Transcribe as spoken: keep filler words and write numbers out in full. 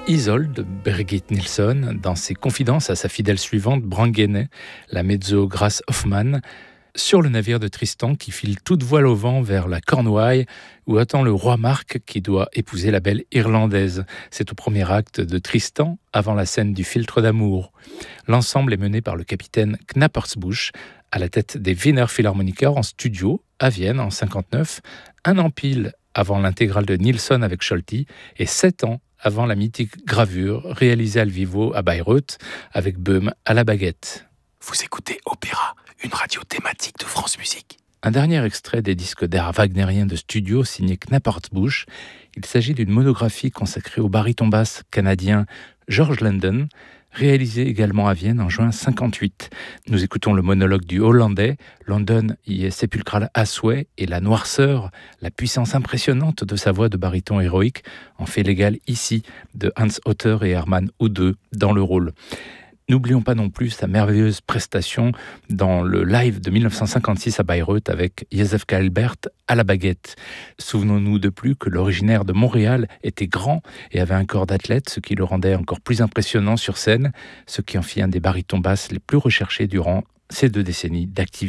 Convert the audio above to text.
Isolde de Birgit Nilsson dans ses confidences à sa fidèle suivante Brangéné, la mezzo Grace Hoffmann, sur le navire de Tristan qui file toute voile au vent vers la Cornouaille où attend le roi Marc qui doit épouser la belle Irlandaise. C'est au premier acte de Tristan avant la scène du filtre d'amour. L'ensemble est mené par le capitaine Knappersbusch à la tête des Wiener Philharmoniker en studio à Vienne en cinquante-neuf, un an pile avant l'intégrale de Nilsson avec Scholti et sept ans avant la mythique gravure réalisée à Vivo à Bayreuth avec Böhm à la baguette. Vous écoutez Opéra, une radio thématique de France Musique. Un dernier extrait des disques d'art wagnérien de studio signé Knappersbusch. Il s'agit d'une monographie consacrée au baryton basse canadien George London, réalisé également à Vienne en juin cinquante-huit. Nous écoutons le monologue du Hollandais. London y est sépulcral à souhait et la noirceur, la puissance impressionnante de sa voix de baryton héroïque en fait l'égal ici de Hans Otter et Hermann Oudeux dans le rôle. N'oublions pas non plus sa merveilleuse prestation dans le live de dix-neuf cent cinquante-six à Bayreuth avec Joseph Cailbert à la baguette. Souvenons-nous de plus que l'originaire de Montréal était grand et avait un corps d'athlète, ce qui le rendait encore plus impressionnant sur scène, ce qui en fit un des barytons basses les plus recherchés durant ces deux décennies d'activité.